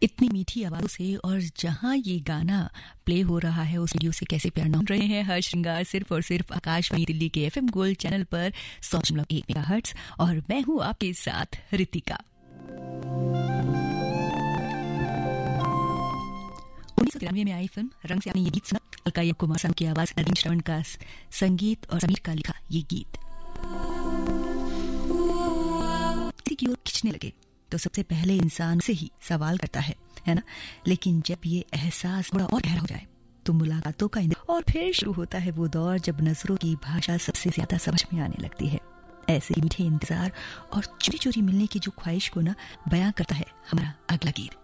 इतनी मीठी आवाज़ों से और जहां ये गाना प्ले हो रहा है उस वीडियो से कैसे प्यार न रहे हैं। हर श्रृंगार सिर्फ और सिर्फ आकाशवाणी दिल्ली के FM गोल्ड चैनल पर 100.1 मेगाहर्ट्ज और मैं हूं आपके साथ रितिका। 1993 में आई फिल्म रंग से आपने ये गीत सुना। अलका कुमार साहब की आवाज, अरविंद श्रवण का संगीत और समीर का लिखा ये गीत किसी की ओर खींचने लगे तो सबसे पहले इंसान से ही सवाल करता है ना। लेकिन जब ये एहसास थोड़ा और गहरा हो जाए तो मुलाकातों का और फिर शुरू होता है वो दौर जब नजरों की भाषा सबसे ज्यादा समझ में आने लगती है। ऐसे मीठे इंतजार और चोरी चोरी मिलने की जो ख्वाहिश को ना बयां करता है हमारा अगला गीत।